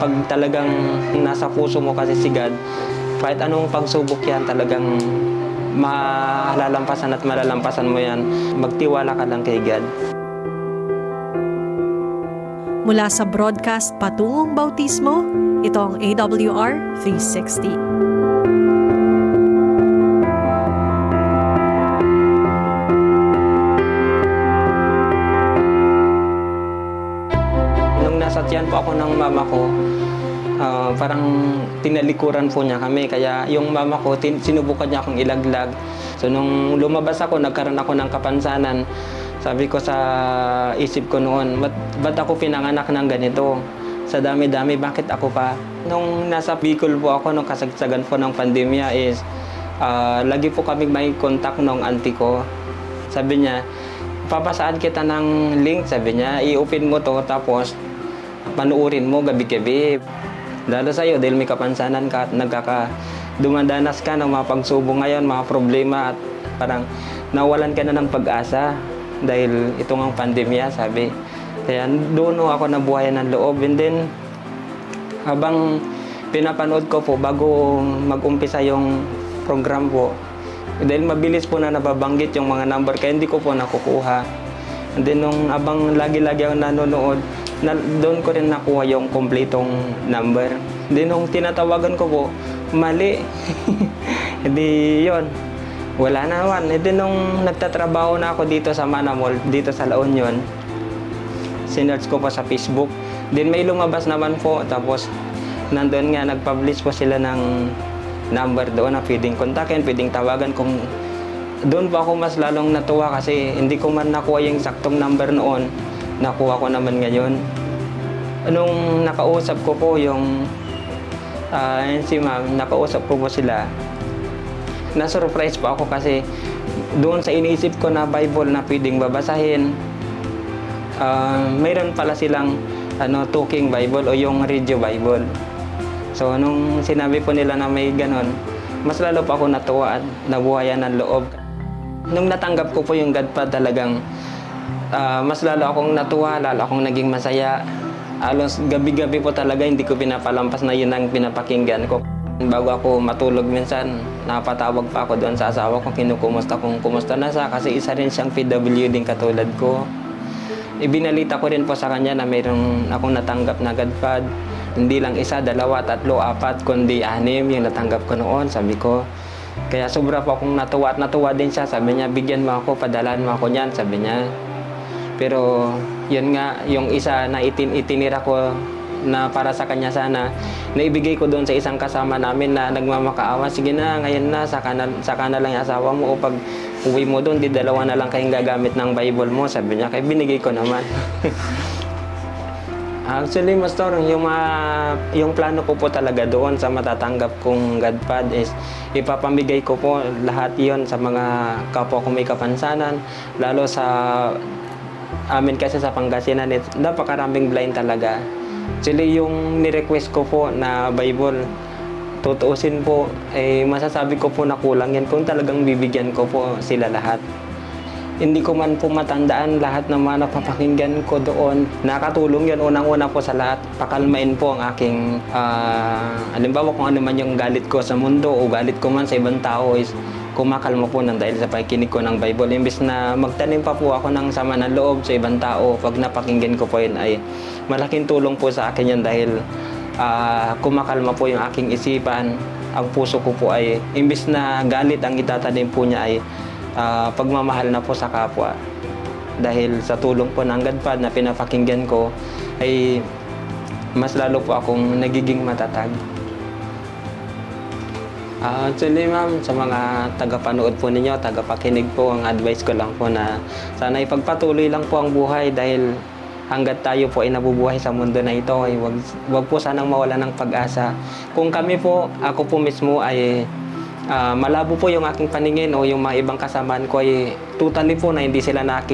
pag talagang nasa puso mo kasi si God, kahit anong pagsubok yan, talagang malalampasan at malalampasan mo yan. Magtiwala ka lang kay God. Mula sa broadcast Patungong Bautismo, ito ang AWR 360. Nung nasa tiyan po ako ng mama ko, parang tinalikuran po niya kami. Kaya yung mama ko, sinubukan niya akong ilaglag. So nung lumabas ako, nagkaroon ako ng kapansanan. Sabi ko sa isip ko noon, ba't ako pinanganak ng ganito? Sa dami-dami, bakit ako pa? Nung nasa Bicol po ako, nung kasagsagan po ng pandemya is, lagi po kami may contact nung auntie ko. Sabi niya, papasaan kita ng link, sabi niya, i-open mo to, tapos panuurin mo gabi-gabi. Lalo sa'yo, dahil may kapansanan ka at dumadanas ka ng mga pagsubok ngayon, mga problema, at parang nawalan ka na ng pag-asa dahil itong ang pandemya, sabi. Kaya doon ako nabuhayan ng loob. And then, habang pinapanood ko po, bago mag-umpisa yung program po, dahil mabilis po na nababanggit yung mga number, kaya hindi ko po nakukuha. And then, nung abang lagi-lagi ako nanonood, doon ko rin nakuha yung kompletong number. Then, nung tinatawagan ko po, mali. Hindi yun. Wala naman. Then, nung nagtatrabaho na ako dito sa Manamol, dito sa La Union, sinearch ko pa sa Facebook. Then, may lumabas naman po. Tapos, nandun nga, nag-publish po sila ng number doon na pwedeng kontakin, pwedeng tawagan. Kung doon pa ako mas lalong natuwa kasi hindi ko man nakuha yung saktong number noon, nakuha ko naman ngayon. Nung nakausap ko po yung si ma'am, nakausap ko po sila, na-surprise po ako kasi doon sa iniisip ko na Bible na pwedeng babasahin, mayroon pala silang talking Bible o yung radio Bible. So nung sinabi po nila na may ganon, mas lalo pa ako natuwa at nabuhayan ng loob. Nung natanggap ko po yung Godpad, talagang mas lalo akong natuwa, lalo akong naging masaya. Alos gabi-gabi po talaga hindi ko pinapalampas na yun ang pinapakinggan ko. Bago ako matulog minsan, napatawag pa ako doon sa asawa ko, kinukumusta kung kumusta na siya kasi isa rin siyang PWD katulad ko. Ibinalita ko rin po sa kanya na mayroon akong natanggap na Godpad. Hindi lang isa, dalawa, tatlo, apat, kundi 6 yung natanggap ko noon, sabi ko. Kaya sobra po akong natuwa at natuwa din siya. Sabi niya, bigyan mo ako, padalaan mo ako niyan, sabi niya. Pero yun nga, yung isa na itinira ko na para sa kanya sana, naibigay ko doon sa isang kasama namin na nagmamakaawa. Sige na, ngayon na, saka na lang yung asawa mo o pag uwi mo doon, di dalawa na lang kayong gagamit ng Bible mo, sabi niya. Kaya binigay ko naman. Actually, Pastor, yung plano ko po talaga doon sa matatanggap kong Godpad is ipapamigay ko po lahat yon sa mga kapwa ko may kapansanan, lalo sa amin kasi sa Pangasinan, napakaraming blind talaga. Actually, yung ni-request ko po na Bible, tutuusin po, masasabi ko po na kulang yan kung talagang bibigyan ko po sila lahat. Hindi ko man po matandaan lahat ng mga napapakinggan ko doon. Nakatulong yun unang-una po sa lahat. Pakalmain po ang aking, halimbawa kung ano man yung galit ko sa mundo o galit ko man sa ibang tao is kumakalma po nang dahil sa pakikinig ko ng Bible. Imbes na magtanim pa po ako ng sama ng loob sa ibang tao, pag napakinggan ko po yun ay malaking tulong po sa akin yan dahil kumakalma po yung aking isipan. Ang puso ko po ay, imbes na galit ang itatanim po niya ay pagmamahal na po sa kapwa. Dahil sa tulong po ng Godpad na pinapakinggan ko ay mas lalo po akong nagiging matatag. Actually ma'am, sa mga tagapanood po ninyo, tagapakinig po, ang advice ko lang po na sana ipagpatuloy lang po ang buhay dahil hanggat tayo po ay nabubuhay sa mundo na ito ay wag po sanang mawala ng pag-asa. Kung kami po, ako po mismo ay malabo po yung aking paningin o yung mga ibang kasamaan ko ay totally po na hindi sila